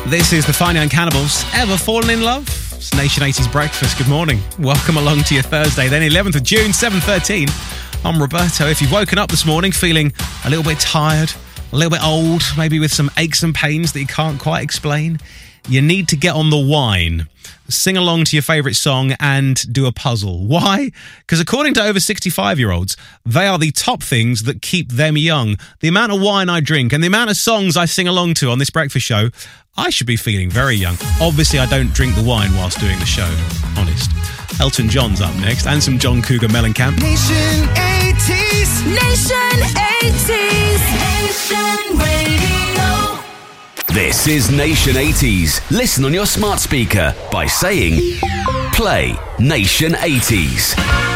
This is the Fine Young Cannibals. Ever fallen in love? It's Nation 80s Breakfast. Good morning. Welcome along to your Thursday, then 11th of June, 7:13. I'm Roberto. If you've woken up this morning feeling a little bit tired, a little bit old, maybe with some aches and pains that you can't quite explain, you need to get on the wine. Sing along to your favourite song and do a puzzle. Why? Because according to over 65-year-olds, they are the top things that keep them young. The amount of wine I drink and the amount of songs I sing along to on this breakfast show, I should be feeling very young. Obviously, I don't drink the wine whilst doing the show, honest. Elton John's up next, and some John Cougar Mellencamp. Nation 80s. Nation 80s. Nation Radio. This is Nation 80s. Listen on your smart speaker by saying, play Nation 80s.